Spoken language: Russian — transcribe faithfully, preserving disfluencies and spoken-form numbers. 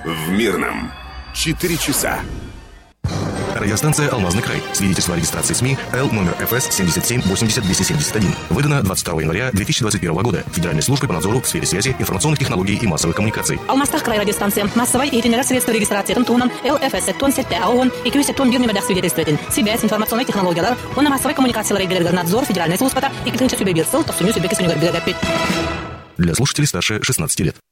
в Мирном. Четыре часа. Радиостанция «Алмазный край». Свидетельство о регистрации СМИ Л номер эф эс семьдесят семь восемьдесят двести семьдесят один. Выдано двадцать второго января две тысячи двадцать первого года Федеральной службой по надзору в сфере связи, информационных технологий и массовых коммуникаций. Алмастах край радиостанция. Массовой и генерация средств регистрации Тунтунан Л эф эс тон сетте аон и кюсе тон бирни медах свидетельствует. Связь, информационные технологии, он на массовой коммуникации регулярный надзор Федеральной службы и клинча субъект сил, то сумею субъект сунюгар билегапит. Для слушателей старше шестнадцати лет.